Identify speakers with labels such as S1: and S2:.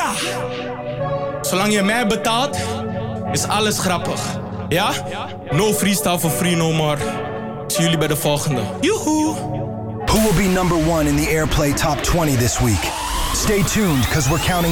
S1: Zolang je mij betaalt, is alles grappig. Ja? No freestyle for free no more. Zie jullie bij de volgende. Joehoe!
S2: Who will be number one in the Airplay Top 20 this week? Stay tuned, because we're counting